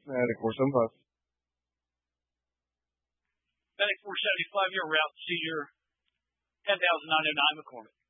Attic 475. Attic 475, you're route to your 10,909 McCormick.